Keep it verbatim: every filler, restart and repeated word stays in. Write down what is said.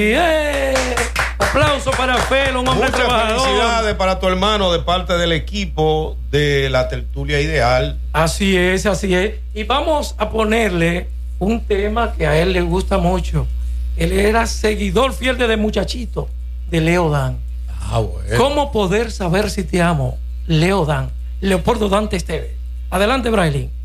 ¡Eh! Aplauso para Felo, un hombre Muchas trabajador. felicidades para tu hermano de parte del equipo de la Tertulia Ideal. Así es, así es. Y vamos a ponerle un tema que a él le gusta mucho. Él era seguidor fiel de Muchachito, de Leo Dan. Ah, bueno. ¿Cómo poder saber si te amo? Leo Dan. Leopoldo Dante Esteves. Adelante, Brailín.